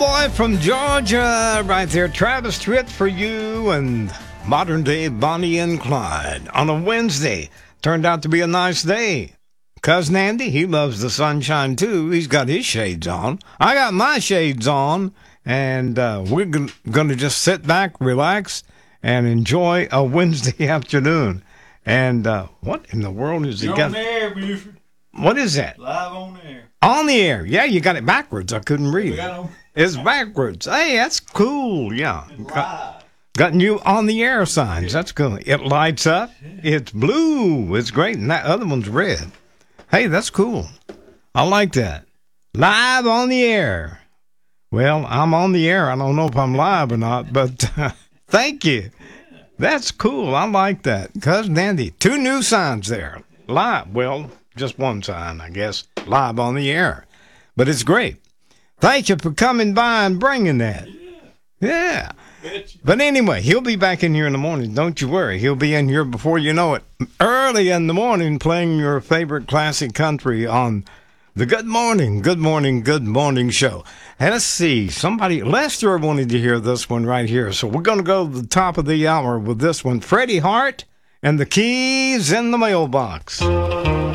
Boy from Georgia, right there. Travis Tritt for you and modern day Bonnie and Clyde on a Wednesday. Turned out to be a nice day. Cousin Andy, he loves the sunshine too. He's got his shades on. I got my shades on. And we're going to just sit back, relax, and enjoy a Wednesday afternoon. And what in the world is he got? On the air, Buford. What is that? Live on the air. On the air. Yeah, you got it backwards. I couldn't read it. It's backwards. Hey, that's cool. Yeah. Got new on the air signs. That's cool. It lights up. It's blue. It's great. And that other one's red. Hey, that's cool. I like that. Live on the air. Well, I'm on the air. I don't know if I'm live or not, but thank you. That's cool. I like that. Cousin Andy, 2 new signs there. Live. Well, just one sign, I guess. Live on the air. But it's great. Thank you for coming by and bringing that. Yeah. But anyway, he'll be back in here in the morning. Don't you worry. He'll be in here before you know it. Early in the morning playing your favorite classic country on the Good Morning show. And let's see, Lester wanted to hear this one right here. So we're going to go to the top of the hour with this one. Freddie Hart and the Keys in the Mailbox.